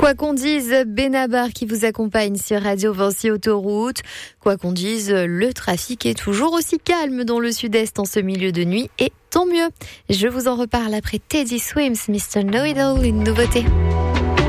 Quoi qu'on dise, Benabar qui vous accompagne sur Radio Vinci Autoroute. Quoi qu'on dise, le trafic est toujours aussi calme dans le sud-est en ce milieu de nuit et tant mieux. Je vous en reparle après Teddy Swims, Mr. Know-It-All, une nouveauté.